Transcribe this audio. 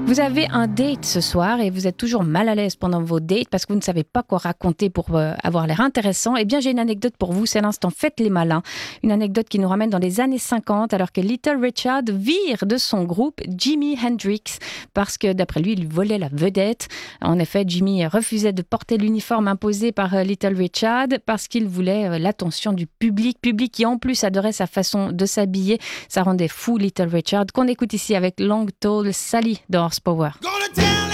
Vous avez un date ce soir et vous êtes toujours mal à l'aise pendant vos dates parce que vous ne savez pas quoi raconter pour avoir l'air intéressant. Eh bien, j'ai une anecdote pour vous, c'est l'instant Faites les malins. Une anecdote qui nous ramène dans les années 50 alors que Little Richard vire de son groupe Jimi Hendrix parce que d'après lui, il volait la vedette. En effet, Jimi refusait de porter l'uniforme imposé par Little Richard parce qu'il voulait l'attention du public qui en plus adorait sa façon de s'habiller. Ça rendait fou Little Richard qu'on écoute ici avec Long Tall Sally de Horsepower. Gonna tell